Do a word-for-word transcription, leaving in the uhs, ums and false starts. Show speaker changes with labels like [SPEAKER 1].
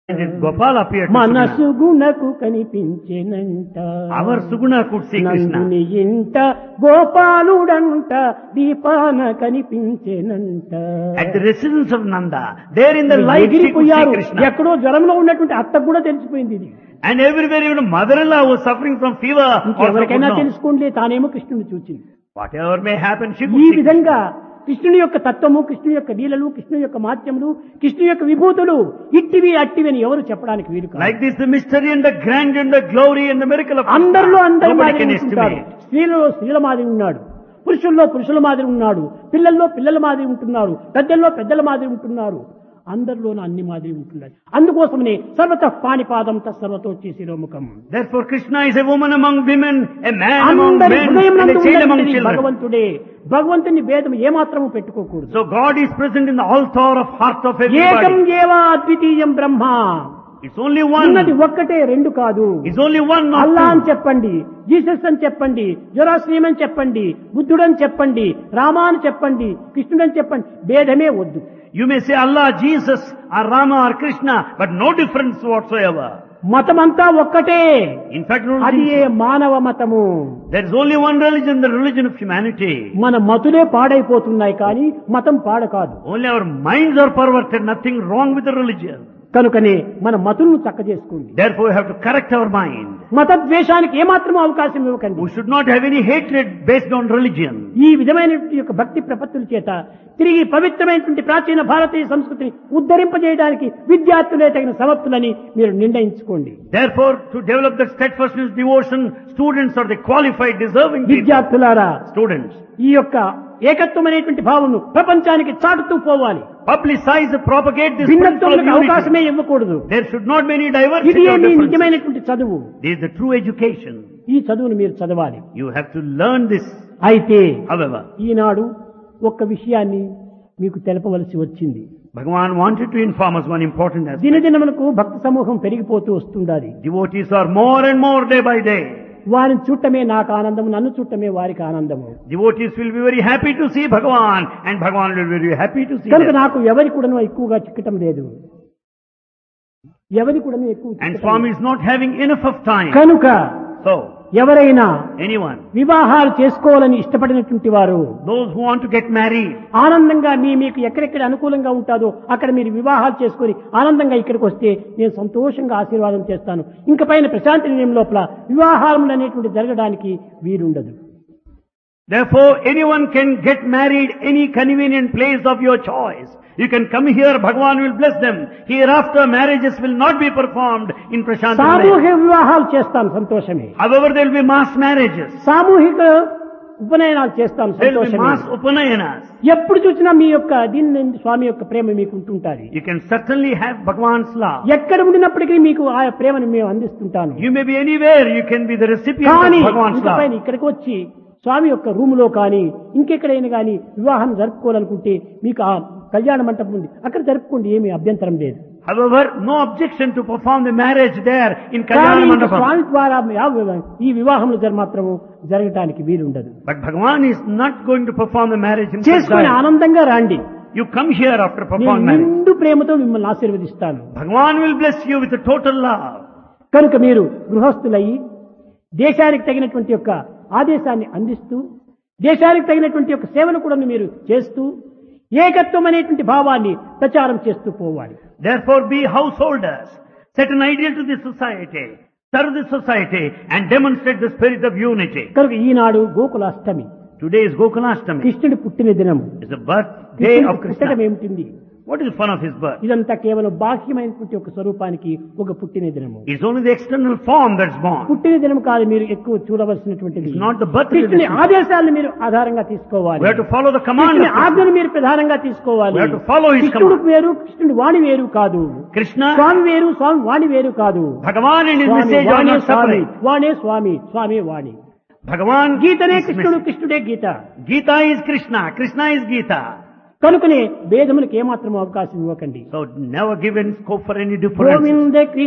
[SPEAKER 1] Gopal appeared to
[SPEAKER 2] మన
[SPEAKER 1] Suguna.
[SPEAKER 2] సుగుణకు కనిపించెనంట
[SPEAKER 1] Our Suguna could see Krishna.
[SPEAKER 2] నందుని ఇంట గోపాలుడంట దీపాన కనిపించెనంట
[SPEAKER 1] At the residence of Nanda, there in the light she could see
[SPEAKER 2] ఎగిరిపోయారు.
[SPEAKER 1] Krishna.
[SPEAKER 2] ఎక్కడో జ్వరంలో ఉన్నటువంటి అత్తకు కూడా తెలిసిపోయింది ఇది.
[SPEAKER 1] And everywhere even mother-in-law was suffering from fever. Also could
[SPEAKER 2] ఎవరికైనా
[SPEAKER 1] know.
[SPEAKER 2] తెలుసుకోండి, తానేమో కృష్ణుని చూచింది.
[SPEAKER 1] Whatever may happen, she
[SPEAKER 2] ఈ
[SPEAKER 1] could see Krishna.
[SPEAKER 2] విధంగా కృష్ణుని యొక్క తత్వము, కృష్ణుని యొక్క లీలలు, కృష్ణుని యొక్క మాధ్యములు, కృష్ణుని యొక్క విభూతులు ఇట్టివి అట్టివి అని ఎవరు చెప్పడానికి వీలు కాదు.
[SPEAKER 1] Like this, the mystery and the grandeur and the glory and the miracle of
[SPEAKER 2] అందరిలో
[SPEAKER 1] Krishna.
[SPEAKER 2] అందరి
[SPEAKER 1] Nobody
[SPEAKER 2] మాదిరి
[SPEAKER 1] can
[SPEAKER 2] ఉంటుంటారు.
[SPEAKER 1] estimate.
[SPEAKER 2] స్త్రీలలో స్త్రీల మాదిరి ఉన్నాడు, పురుషుల్లో పురుషుల మాదిరి ఉన్నాడు, పిల్లల్లో పిల్లల మాదిరి ఉంటున్నారు, పెద్దల్లో పెద్దల మాదిరి ఉంటున్నారు. అందరిలోనూ అన్ని మాదిరి ఉంటున్నారు. అందుకోసమనే సర్వత పాణిపాదం తత్సర్వతో శిరోముఖం.
[SPEAKER 1] Therefore, Krishna is a woman among women, a man among
[SPEAKER 2] అందరి
[SPEAKER 1] men,
[SPEAKER 2] హృదయం
[SPEAKER 1] and a
[SPEAKER 2] నందు
[SPEAKER 1] child among
[SPEAKER 2] ఉన్నటువంటి
[SPEAKER 1] children.
[SPEAKER 2] భగవంతుడే. భగవంతుని భేదం ఏమాత్రము పెట్టుకోకూడదు.
[SPEAKER 1] So God is present in the altar of heart of
[SPEAKER 2] ఏకం
[SPEAKER 1] everybody.
[SPEAKER 2] ఏవా అద్వితీయం బ్రహ్మ.
[SPEAKER 1] It's only
[SPEAKER 2] ఉన్నది
[SPEAKER 1] one.
[SPEAKER 2] ఒక్కటే, రెండు కాదు.
[SPEAKER 1] It's only one, not
[SPEAKER 2] అల్లా అని
[SPEAKER 1] two.
[SPEAKER 2] చెప్పండి, జీసస్ అని చెప్పండి, జొరాస్ట్రియం అని చెప్పండి, బుద్ధుడని చెప్పండి, రామా అని చెప్పండి, కృష్ణుడని చెప్పండి, భేదమే వద్దు.
[SPEAKER 1] You may say Allah, Jesus, or Rama, or Krishna, but no difference whatsoever.
[SPEAKER 2] మతమంతా ఒక్కటే.
[SPEAKER 1] In fact, no
[SPEAKER 2] అది ఏ
[SPEAKER 1] difference.
[SPEAKER 2] మానవ మతము.
[SPEAKER 1] There is only one religion, the religion of humanity.
[SPEAKER 2] మన మతులే పాడైపోతున్నాయి కానీ మతం పాడ కాదు.
[SPEAKER 1] Only our minds are perverted, nothing wrong with the religion.
[SPEAKER 2] కనుకనే మన మతులను చక్క చేసుకోండి.
[SPEAKER 1] Therefore, we have to correct our mind.
[SPEAKER 2] మత ద్వేషానికి ఏమాత్రం అవకాశం ఇవ్వకండి.
[SPEAKER 1] We should not have any hatred based on religion.
[SPEAKER 2] ఈ విధమైనటువంటి యొక్క భక్తి ప్రపత్తుల చేత తిరిగి పవిత్రమైనటువంటి ప్రాచీన భారతీయ సంస్కృతిని ఉద్ధరింపజేయడానికి విద్యార్థులే తగిన సమర్థులని మీరు నిర్ణయించుకోండి.
[SPEAKER 1] Therefore, to develop that steadfastness, devotion, students are the qualified, deserving people.
[SPEAKER 2] విద్యార్థులారా,
[SPEAKER 1] Students,
[SPEAKER 2] ఈ యొక్క ఏకత్వం అనేటువంటి భావము ప్రపంచానికి చాటుతూ పోవాలి.
[SPEAKER 1] publicize, propagate this principle of
[SPEAKER 2] భిన్నత్వములకు అవకాశమే
[SPEAKER 1] unity.
[SPEAKER 2] ఇవ్వకూడదు.
[SPEAKER 1] There should not be any
[SPEAKER 2] ఇది
[SPEAKER 1] diversity or
[SPEAKER 2] మీ
[SPEAKER 1] differences.
[SPEAKER 2] నిజమైనటువంటి చదువు.
[SPEAKER 1] This is the true education.
[SPEAKER 2] ఈ చదువును మీరు చదవాలి.
[SPEAKER 1] You have to learn this.
[SPEAKER 2] అయితే
[SPEAKER 1] However,
[SPEAKER 2] ఈనాడు ఒక్క విషయాన్ని మీకు తెలపవలసి వచ్చింది.
[SPEAKER 1] Bhagavan wanted to inform us one important aspect.
[SPEAKER 2] దినదినములకు భక్త సమూహం పెరిగిపోతూ వస్తుండాలి.
[SPEAKER 1] Devotees are more and more day by day.
[SPEAKER 2] వారిని చూడటమే నాకు ఆనందము, నన్ను చూడటమే వారికి ఆనందము.
[SPEAKER 1] Devotees will be very happy to see Bhagavan, and Bhagavan will be very happy to see
[SPEAKER 2] కనుక
[SPEAKER 1] them.
[SPEAKER 2] నాకు ఎవరి కూడాను ఎక్కువగా చిక్కటం లేదు, ఎవరి కూడాను ఎక్కువ
[SPEAKER 1] And
[SPEAKER 2] చిక్కటం
[SPEAKER 1] Swami
[SPEAKER 2] లేదు.
[SPEAKER 1] is not having enough of time.
[SPEAKER 2] కనుక
[SPEAKER 1] So,
[SPEAKER 2] ఎవరైనా
[SPEAKER 1] anyone,
[SPEAKER 2] వివాహాలు చేసుకోవాలని ఇష్టపడినటువంటి వారు
[SPEAKER 1] those who want to get married,
[SPEAKER 2] ఆనందంగా మీ మీకు ఎక్కడెక్కడ అనుకూలంగా ఉంటాదో అక్కడ మీరు వివాహాలు చేసుకొని ఆనందంగా ఇక్కడికి వస్తే నేను సంతోషంగా ఆశీర్వాదం చేస్తాను. ఇంక పైన ప్రశాంతి నిలయం లోపల వివాహాలు అనేటువంటి జరగడానికి వీలుండదు.
[SPEAKER 1] therefore anyone can get married any convenient place of your choice. You can come here, Bhagavan will bless them. Hereafter marriages will not be performed in Prashanti.
[SPEAKER 2] సామూహిక వివాహాలు చేస్తాను, సంతోషమే.
[SPEAKER 1] However, there will be mass marriages.
[SPEAKER 2] సామూహిక ఉపనయనాలు చేస్తాను,
[SPEAKER 1] There will be
[SPEAKER 2] సంతోషమే.
[SPEAKER 1] mass upanayanas.
[SPEAKER 2] ఎప్పుడు చూసినా మీ యొక్క దీని స్వామి యొక్క ప్రేమ మీకు ఉంటుంటారు.
[SPEAKER 1] You can certainly have Bhagavan's love.
[SPEAKER 2] ఎక్కడ ఉండినప్పటికీ మీకు ఆ ప్రేమను మేము అందిస్తుంటాను.
[SPEAKER 1] You may be anywhere, you can be the recipient
[SPEAKER 2] కానీ
[SPEAKER 1] of Bhagavan's
[SPEAKER 2] ఇంక పైన
[SPEAKER 1] love.
[SPEAKER 2] ఇక్కడికి వచ్చి స్వామి యొక్క రూములో కానీ ఇంకెక్కడైనా కానీ వివాహం జరుపుకోవాలనుకుంటే మీకు ఆ కళ్యాణ మంటపం ఉంది, అక్కడ జరుపుకోండి, ఏమీ అభ్యంతరం లేదు.
[SPEAKER 1] However, no objection to perform the marriage there in
[SPEAKER 2] కానీ
[SPEAKER 1] Kalyana
[SPEAKER 2] ఇంక
[SPEAKER 1] Mandapam.
[SPEAKER 2] స్వామి ద్వారా ఆ- ఈ వివాహంలో జర మాత్రము జరగటానికి వీలుండదు.
[SPEAKER 1] But Bhagavan is not going to perform the marriage in
[SPEAKER 2] చేసుకుని
[SPEAKER 1] Kalyana.
[SPEAKER 2] ఆనందంగా రండి.
[SPEAKER 1] You come here after
[SPEAKER 2] నేను
[SPEAKER 1] performing marriage.
[SPEAKER 2] నిండు ప్రేమతో మిమ్మల్ని ఆశీర్వదిస్తాను.
[SPEAKER 1] Bhagavan will bless you with a total love.
[SPEAKER 2] కనుక మీరు గృహస్థులయ్యి దేశానికి తగినటువంటి యొక్క ఆదేశాన్ని అందిస్తూ దేశానికి తగినటువంటి యొక్క సేవను కూడా మీరు చేస్తూ ఏకత్వం అనేటువంటి భావాన్ని ప్రచారం చేస్తూ పోవాలి.
[SPEAKER 1] Therefore, be householders. Set an ideal to the society. Serve the society and demonstrate the spirit of unity.
[SPEAKER 2] కనుక ఈనాడు గోకులాష్టమి,
[SPEAKER 1] Today is Gokulashtami.
[SPEAKER 2] కృష్ణుడి పుట్టిన దినం.
[SPEAKER 1] It's the birthday
[SPEAKER 2] కృష్ణుడి
[SPEAKER 1] of
[SPEAKER 2] పుట్టడం
[SPEAKER 1] Krishna.
[SPEAKER 2] ఏమిటింది?
[SPEAKER 1] What is the fun of his birth?
[SPEAKER 2] ఇదంతా కేవలం బాహ్యమైనటువంటి ఒక స్వరూపానికి ఒక పుట్టిన దినము.
[SPEAKER 1] It's only the external form that's born.
[SPEAKER 2] పుట్టిన దినం కాదు మీరు ఎక్కువ చూడవలసినటువంటిది.
[SPEAKER 1] It's not the birthday.
[SPEAKER 2] కృష్ణుని ఆదేశాలను మీరు ఆధారంగా తీసుకోవాలి.
[SPEAKER 1] We have to follow the command
[SPEAKER 2] కృష్ణుని
[SPEAKER 1] of Krishna.
[SPEAKER 2] ఆజ్ఞను మీరు ప్రధానంగా తీసుకోవాలి.
[SPEAKER 1] We have to follow his
[SPEAKER 2] కృష్ణుడు
[SPEAKER 1] command.
[SPEAKER 2] వేరు, కృష్ణుడి వాణి వేరు కాదు.
[SPEAKER 1] Krishna,
[SPEAKER 2] స్వామి వేరు, స్వామి వాణి వేరు కాదు.
[SPEAKER 1] Bhagavan and his
[SPEAKER 2] Swamy
[SPEAKER 1] message are
[SPEAKER 2] వాణే
[SPEAKER 1] not
[SPEAKER 2] Swamy,
[SPEAKER 1] separate.
[SPEAKER 2] వాణే Swamy, Swamy Vani.
[SPEAKER 1] Bhagavan
[SPEAKER 2] గీతనే
[SPEAKER 1] is
[SPEAKER 2] కృష్ణుడు,
[SPEAKER 1] message.
[SPEAKER 2] కృష్ణుడే గీత.
[SPEAKER 1] Gita is Krishna. Krishna is Gita.
[SPEAKER 2] కనుకనే భేదములకు ఏమాత్రం అవకాశం ఇవ్వకండి.
[SPEAKER 1] So never give any scope for any difference.
[SPEAKER 2] Govinda